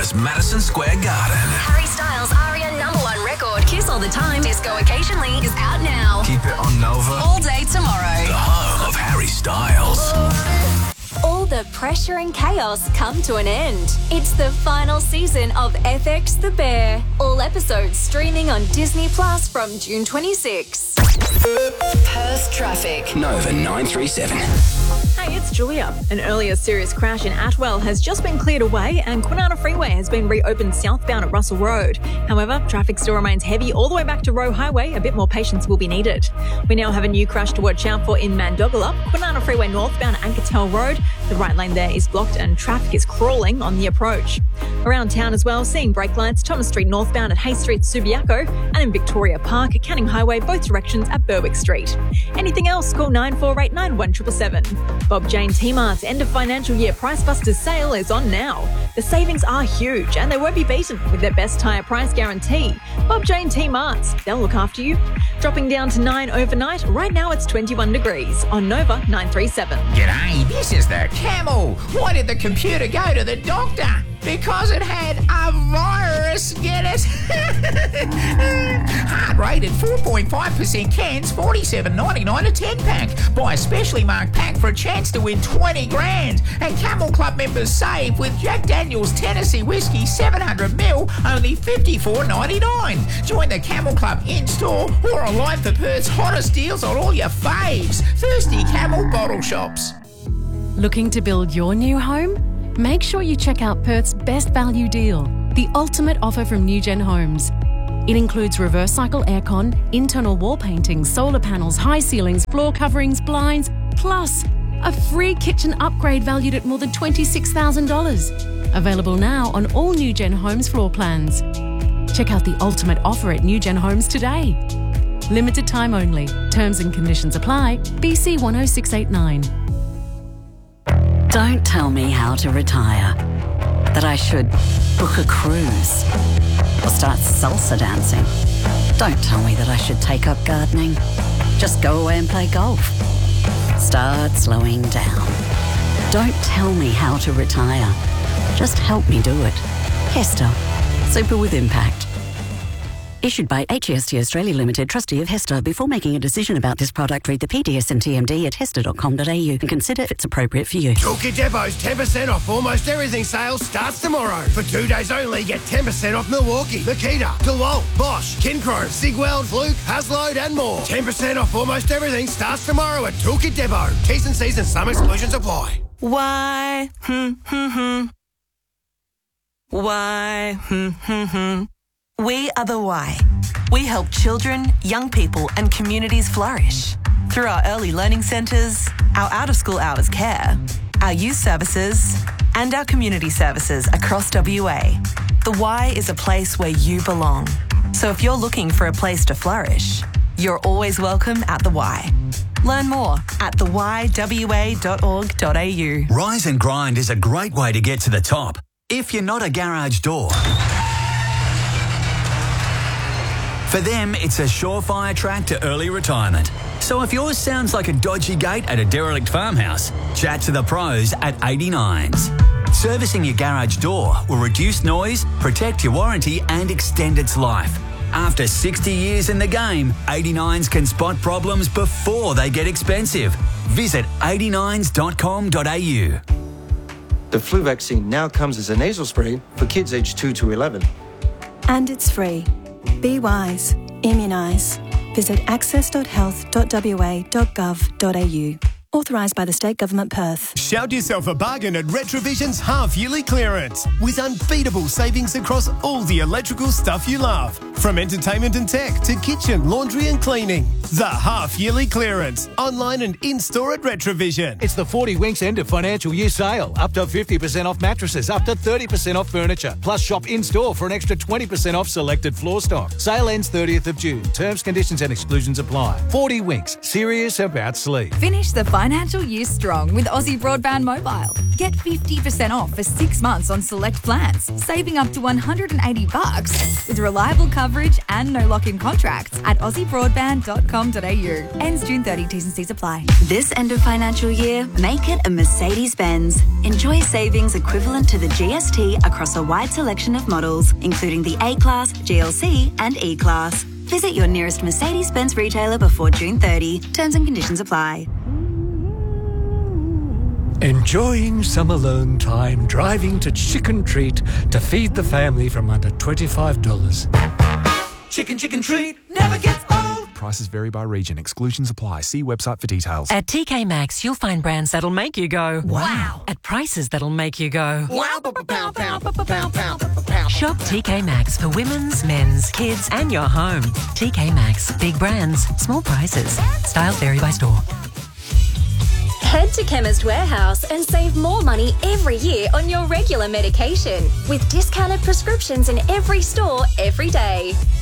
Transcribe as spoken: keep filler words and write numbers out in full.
Melbourne's Madison Square Garden. Harry Styles' Aria number one record, Kiss All the Time, Disco Occasionally, is out now. Keep it on Nova. All day tomorrow. The home of Harry Styles. All the pressure and chaos come to an end. It's the final season of F X The Bear. All episodes streaming on Disney Plus from June twenty-sixth. Perth traffic. Nova nine three seven. Hey, it's Julia. An earlier serious crash in Atwell has just been cleared away and Kwinana Freeway has been reopened southbound at Russell Road. However, traffic still remains heavy all the way back to Roe Highway. A bit more patience will be needed. We now have a new crash to watch out for in Mandogalup, Kwinana Freeway northbound at Ankertel Road. The right lane there is blocked and traffic is crawling on the approach. Around town as well, seeing brake lights, Thomas Street northbound at Hay Street, Subiaco, and in Victoria Park, Canning Highway, both directions at Berwick Street. Anything else, call nine four eight nine, one seven seven seven. Bob Jane T-Mart's end of financial year Price Busters sale is on now. The savings are huge and they won't be beaten with their best tyre price guarantee. Bob Jane T-Mart's, they'll look after you. Dropping down to nine overnight, right now it's twenty-one degrees on Nova nine three seven. G'day, this is the Camel. Why did the computer go to the doctor? Because it had a virus, get it? Heart rate at four point five percent cans, forty-seven ninety-nine a ten pack. Buy a specially marked pack for a chance to win twenty grand. And Camel Club members save with Jack Daniel's Tennessee Whiskey seven hundred mil, only fifty-four ninety-nine. Join the Camel Club in-store or online for Perth's hottest deals on all your faves. Thirsty Camel bottle shops. Looking to build your new home? Make sure you check out Perth's best value deal, the ultimate offer from Newgen Homes. It includes reverse cycle aircon, internal wall painting, solar panels, high ceilings, floor coverings, blinds, plus a free kitchen upgrade valued at more than twenty-six thousand dollars. Available now on all Newgen Homes floor plans. Check out the ultimate offer at Newgen Homes today. Limited time only. Terms and conditions apply. B C one oh six eight nine. Don't tell me how to retire. That I should book a cruise or start salsa dancing. Don't tell me that I should take up gardening. Just go away and play golf. Start slowing down. Don't tell me how to retire. Just help me do it. Hester. Super with impact. Issued by H E S T Australia Limited, trustee of Hester. Before making a decision about this product, read the P D S and T M D at hester dot com dot a u and consider if it's appropriate for you. Toolkit Depot's ten percent off almost everything sale starts tomorrow. For two days only, get ten percent off Milwaukee, Makita, DeWalt, Bosch, Kincro, Sigweld, Fluke, Haslode and more. ten percent off almost everything starts tomorrow at Toolkit Depot. T's and C's and some exclusions apply. Why? Hmm, hmm, hmm. Why? Hmm, hmm, hmm. We are the Why. We help children, young people and communities flourish through our early learning centres, our out-of-school hours care, our youth services and our community services across W A. The Y is a place where you belong. So if you're looking for a place to flourish, you're always welcome at the Y. Learn more at the y w a dot org dot a u. Rise and Grind is a great way to get to the top. If you're not a garage door, for them, it's a surefire track to early retirement. So if yours sounds like a dodgy gate at a derelict farmhouse, chat to the pros at eighty-nines. Servicing your garage door will reduce noise, protect your warranty and extend its life. After sixty years in the game, eighty-nines can spot problems before they get expensive. Visit eighty-nines dot com dot a u. The flu vaccine now comes as a nasal spray for kids aged two to eleven. And it's free. Be wise. Immunise. Visit access dot health dot w a dot gov dot a u. Authorised by the State Government, Perth. Shout yourself a bargain at Retrovision's half-yearly clearance with unbeatable savings across all the electrical stuff you love. From entertainment and tech to kitchen, laundry and cleaning. The half-yearly clearance. Online and in-store at Retrovision. It's the forty Winks end of financial year sale. Up to fifty percent off mattresses, up to thirty percent off furniture. Plus shop in-store for an extra twenty percent off selected floor stock. Sale ends thirtieth of June. Terms, conditions and exclusions apply. forty Winks. Serious about sleep. Finish the financial year strong with Aussie Broadband Mobile. Get fifty percent off for six months on select plans, saving up to one hundred eighty bucks with reliable coverage and no lock-in contracts at aussie broadband dot com dot a u. Ends June thirtieth, T's and C's apply. This end of financial year, make it a Mercedes-Benz. Enjoy savings equivalent to the G S T across a wide selection of models, including the A-Class, G L C and E-Class. Visit your nearest Mercedes-Benz retailer before June thirtieth. Terms and conditions apply. Enjoying some alone time, driving to Chicken Treat to feed the family from under twenty-five dollars. Chicken, chicken treat never gets old. Prices vary by region. Exclusions apply. See website for details. At T K Maxx, you'll find brands that'll make you go, wow. At prices that'll make you go, wow. Pow, pow, pow, pow, pow, pow. Shop T K Maxx for women's, men's, kids and your home. T K Maxx. Big brands, small prices. Styles vary by store. Head to Chemist Warehouse and save more money every year on your regular medication with discounted prescriptions in every store every day.